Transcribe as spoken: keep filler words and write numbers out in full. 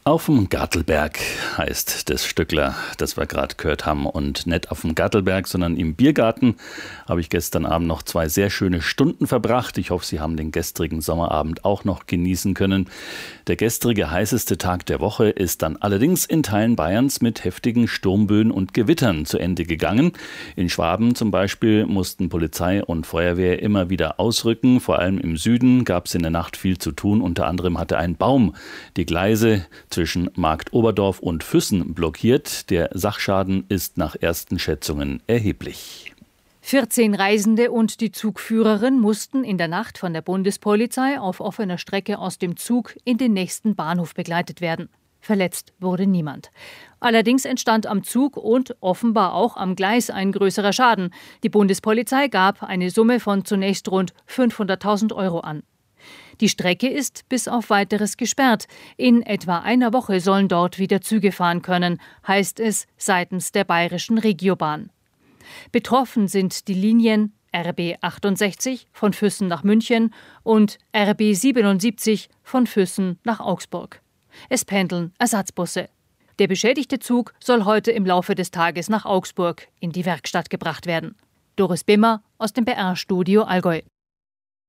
Auf dem Gartelberg heißt das Stückler, das wir gerade gehört haben. Und nicht auf dem Gartelberg, sondern im Biergarten habe ich gestern Abend noch zwei sehr schöne Stunden verbracht. Ich hoffe, Sie haben den gestrigen Sommerabend auch noch genießen können. Der gestrige heißeste Tag der Woche ist dann allerdings in Teilen Bayerns mit heftigen Sturmböen und Gewittern zu Ende gegangen. In Schwaben zum Beispiel mussten Polizei und Feuerwehr immer wieder ausrücken. Vor allem im Süden gab es in der Nacht viel zu tun. Unter anderem hatte ein Baum die Gleise zwischen Marktoberdorf und Füssen blockiert. Der Sachschaden ist nach ersten Schätzungen erheblich. vierzehn Reisende und die Zugführerin mussten in der Nacht von der Bundespolizei auf offener Strecke aus dem Zug in den nächsten Bahnhof begleitet werden. Verletzt wurde niemand. Allerdings entstand am Zug und offenbar auch am Gleis ein größerer Schaden. Die Bundespolizei gab eine Summe von zunächst rund fünfhunderttausend Euro an. Die Strecke ist bis auf Weiteres gesperrt. In etwa einer Woche sollen dort wieder Züge fahren können, heißt es seitens der bayerischen Regiobahn. Betroffen sind die Linien R B achtundsechzig von Füssen nach München und R B siebenundsiebzig von Füssen nach Augsburg. Es pendeln Ersatzbusse. Der beschädigte Zug soll heute im Laufe des Tages nach Augsburg in die Werkstatt gebracht werden. Doris Bimmer aus dem B R-Studio Allgäu.